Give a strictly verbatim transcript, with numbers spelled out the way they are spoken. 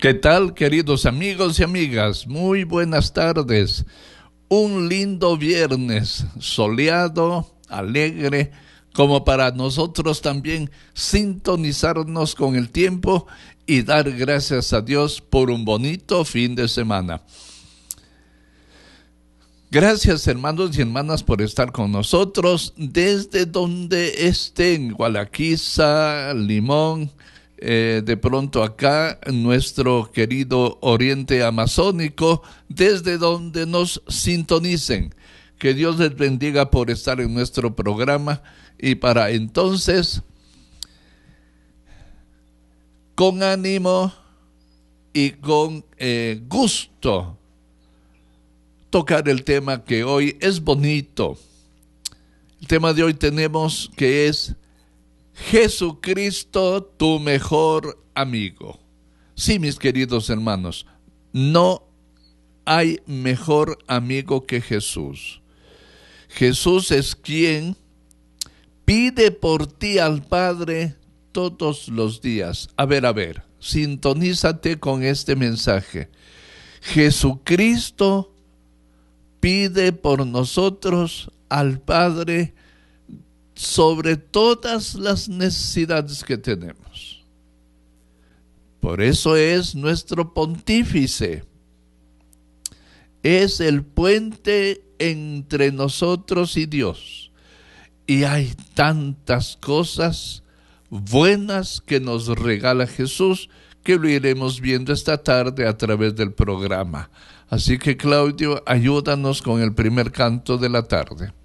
¿Qué tal, queridos amigos y amigas? Muy buenas tardes. Un lindo viernes soleado, alegre, como para nosotros también sintonizarnos con el tiempo y dar gracias a Dios por un bonito fin de semana. Gracias, hermanos y hermanas, por estar con nosotros desde donde estén, Gualaquiza, Limón, eh, de pronto acá, nuestro querido Oriente Amazónico, desde donde nos sintonicen. Que Dios les bendiga por estar en nuestro programa y para entonces, con ánimo y con eh, gusto, tocar el tema que hoy es bonito. El tema de hoy tenemos que es Jesucristo, tu mejor amigo. Sí, mis queridos hermanos, no hay mejor amigo que Jesús. Jesús es quien pide por ti al Padre todos los días. A ver, a ver, sintonízate con este mensaje. Jesucristo pide por nosotros al Padre sobre todas las necesidades que tenemos. Por eso es nuestro pontífice. Es el puente entre nosotros y Dios. Y hay tantas cosas buenas que nos regala Jesús que lo iremos viendo esta tarde a través del programa. Así que, Claudio, ayúdanos con el primer canto de la tarde.